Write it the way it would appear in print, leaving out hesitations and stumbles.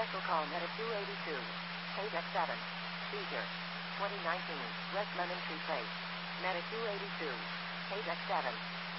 Commercial call Meta 282. Page X7. Seizure. 2019. West Lemon Tree Place. Meta 282. Page X7.